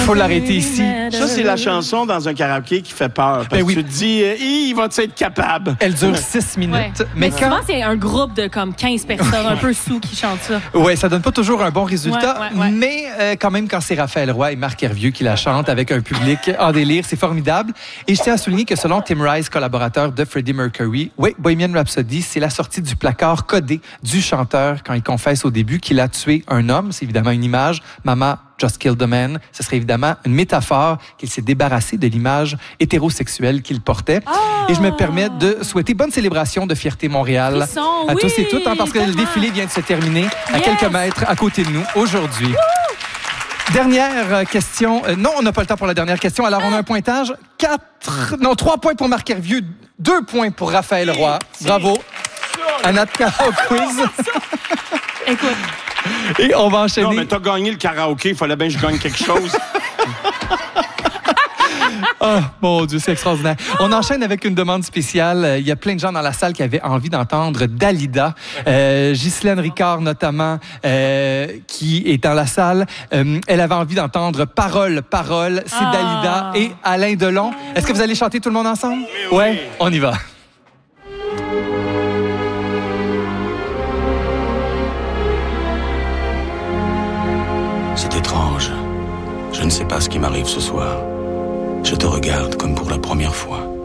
faut l'arrêter ici. Ça, c'est la chanson dans un karaoké qui fait peur. Parce que tu te dis, il va être capable? Elle dure 6 minutes. Ouais. Mais souvent, c'est un groupe de comme 15 personnes un peu sous qui chantent ça. Oui, ça donne pas toujours un bon résultat, ouais. mais quand même, quand c'est Raphaël Roy et Marc Hervieux qui la chantent avec un public en délire, c'est formidable. Et je tiens à souligner que selon Tim Rice, collaborateur de Freddie Mercury, Bohemian Rhapsody, c'est la sortie du placard codé du chanteur quand il confesse au début qu'il a tué un homme. C'est évidemment une image. Mama just killed a man. Ce serait évidemment une métaphore qu'il s'est débarrassé de l'image hétérosexuelle qu'il portait. Et je me permets de souhaiter bonne célébration de Fierté Montréal à tous et toutes, parce que le défilé vient de se terminer à quelques mètres à côté de nous aujourd'hui. Dernière question. Non, on n'a pas le temps pour la dernière question. Alors, on a un pointage. 3 points pour Marc Hervieux, 2 points pour Raphaël Roy. Bravo. À notre quiz. Écoute. Et on va enchaîner. Non, mais t'as gagné le karaoké. Il fallait bien que je gagne quelque chose. Oh, mon Dieu, c'est extraordinaire. On enchaîne avec une demande spéciale. Il y a plein de gens dans la salle qui avaient envie d'entendre Dalida. Ghislaine Ricard, notamment, qui est dans la salle. Elle avait envie d'entendre Parole. C'est Dalida et Alain Delon. Est-ce que vous allez chanter tout le monde ensemble? Oui. Ouais, on y va. C'est étrange. Je ne sais pas ce qui m'arrive ce soir. Je te regarde comme pour la première fois.